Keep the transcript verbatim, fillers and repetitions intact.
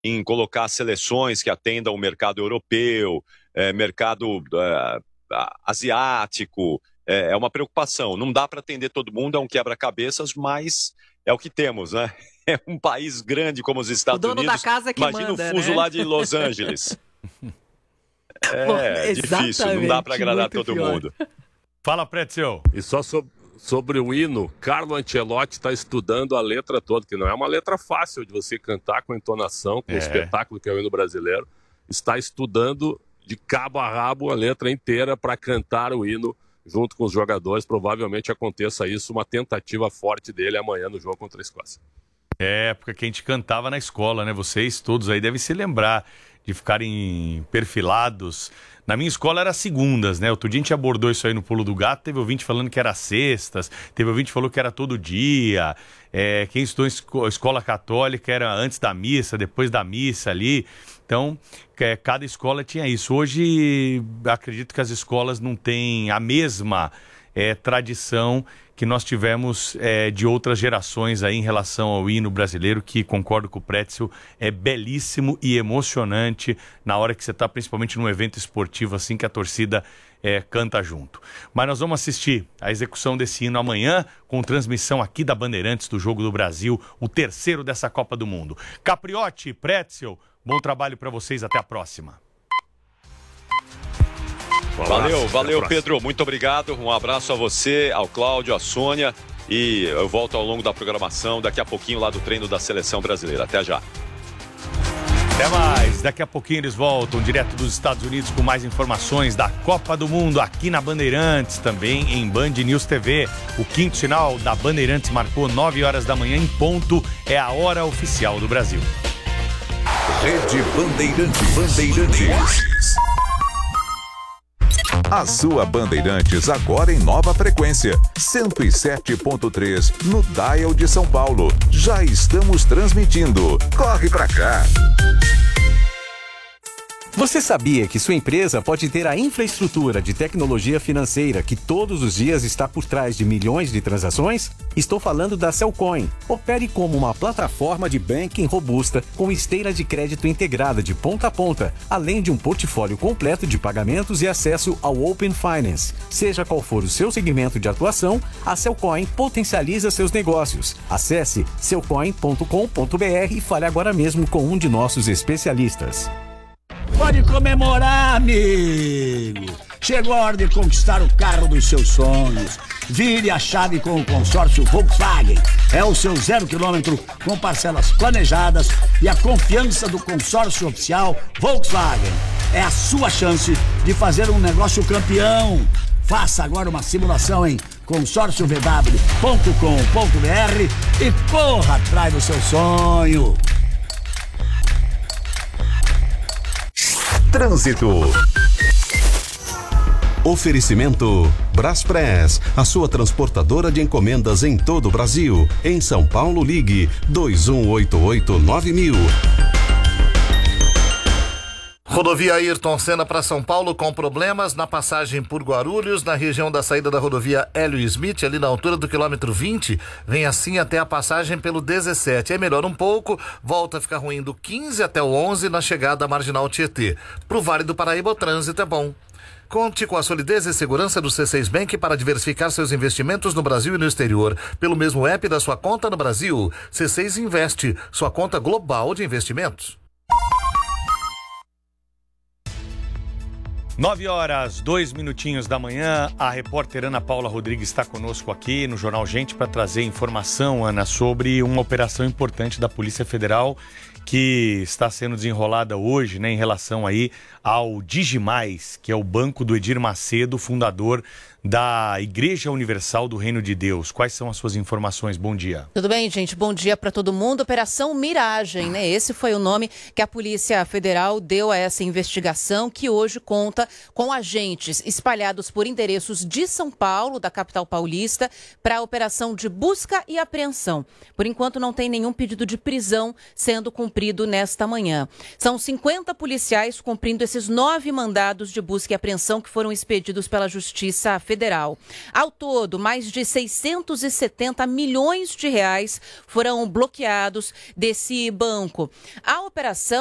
em colocar seleções que atendam o mercado europeu, é, mercado é, asiático. É, é uma preocupação. Não dá para atender todo mundo, é um quebra-cabeças, mas é o que temos, né? É um país grande como os Estados o dono Unidos. Da casa que Imagina manda, o fuso né? lá de Los Angeles. É Bom, difícil, não dá para agradar todo pior. mundo. Fala, Pretzel. E só sobre, sobre o hino, Carlo Ancelotti está estudando a letra toda, que não é uma letra fácil de você cantar com entonação, com o É. espetáculo que é o hino brasileiro. Está estudando de cabo a rabo a letra inteira para cantar o hino junto com os jogadores. Provavelmente aconteça isso, uma tentativa forte dele amanhã no jogo contra a Escócia. É, época que a gente cantava na escola, né? Vocês todos aí devem se lembrar de ficarem perfilados. Na minha escola era segundas, né? Outro dia a gente abordou isso aí no Pulo do Gato, teve ouvinte falando que era sextas, teve ouvinte que falou que era todo dia. É, quem estudou em esco- escola católica era antes da missa, depois da missa ali. Então, é, cada escola tinha isso. Hoje, acredito que as escolas não têm a mesma é, tradição que nós tivemos é, de outras gerações aí em relação ao hino brasileiro, que, concordo com o Pretzel, é belíssimo e emocionante na hora que você está, principalmente num evento esportivo assim, que a torcida é, canta junto. Mas nós vamos assistir a execução desse hino amanhã, com transmissão aqui da Bandeirantes do Jogo do Brasil, o terceiro dessa Copa do Mundo. Capriotti, Pretzel, bom trabalho para vocês, até a próxima. Um Valeu, abraço, valeu, até a Pedro. Muito obrigado. Um abraço a você, ao Cláudio, à Sônia. E eu volto ao longo da programação, daqui a pouquinho, lá do treino da Seleção Brasileira. Até já. Até mais. Daqui a pouquinho eles voltam direto dos Estados Unidos com mais informações da Copa do Mundo aqui na Bandeirantes, também em Band News T V. O quinto sinal da Bandeirantes marcou nove horas da manhã em ponto. É a hora oficial do Brasil. Rede Bandeirantes. Bandeirantes. A sua Bandeirantes agora em nova frequência, cento e sete ponto três no dial de São Paulo. Já estamos transmitindo. Corre pra cá. Você sabia que sua empresa pode ter a infraestrutura de tecnologia financeira que todos os dias está por trás de milhões de transações? Estou falando da Cellcoin. Opere como uma plataforma de banking robusta com esteira de crédito integrada de ponta a ponta, além de um portfólio completo de pagamentos e acesso ao Open Finance. Seja qual for o seu segmento de atuação, a Cellcoin potencializa seus negócios. Acesse cellcoin ponto com ponto br e fale agora mesmo com um de nossos especialistas. Pode comemorar, amigo! Chegou a hora de conquistar o carro dos seus sonhos. Vire a chave com o consórcio Volkswagen. É o seu zero quilômetro com parcelas planejadas e a confiança do consórcio oficial Volkswagen. É a sua chance de fazer um negócio campeão. Faça agora uma simulação em consórcio v w ponto com ponto b r e corra atrás do seu sonho. Trânsito. Oferecimento Braspress, a sua transportadora de encomendas em todo o Brasil. Em São Paulo, ligue dois um oito oito nove mil. Rodovia Ayrton Senna para São Paulo com problemas na passagem por Guarulhos, na região da saída da rodovia Hélio Smith, ali na altura do quilômetro vinte, vem assim até a passagem pelo dezessete. Aí melhora um pouco, volta a ficar ruim do quinze até o onze na chegada à Marginal Tietê. Pro Vale do Paraíba o trânsito é bom. Conte com a solidez e segurança do C seis Bank para diversificar seus investimentos no Brasil e no exterior. Pelo mesmo app da sua conta no Brasil. C seis Investe, sua conta global de investimentos. Nove horas, dois minutinhos da manhã, a repórter Ana Paula Rodrigues está conosco aqui no Jornal Gente para trazer informação, Ana, sobre uma operação importante da Polícia Federal que está sendo desenrolada hoje, né, em relação aí ao Digimais, que é o banco do Edir Macedo, fundador da Igreja Universal do Reino de Deus. Quais são as suas informações? Bom dia. Tudo bem, gente? Bom dia para todo mundo. Operação Miragem, né? Esse foi o nome que a Polícia Federal deu a essa investigação, que hoje conta com agentes espalhados por endereços de São Paulo, da capital paulista, para a operação de busca e apreensão. Por enquanto, não tem nenhum pedido de prisão sendo cumprido nesta manhã. São cinquenta policiais cumprindo esses nove mandados de busca e apreensão que foram expedidos pela Justiça Federal Federal. Ao todo, mais de seiscentos e setenta milhões de reais foram bloqueados desse banco. A operação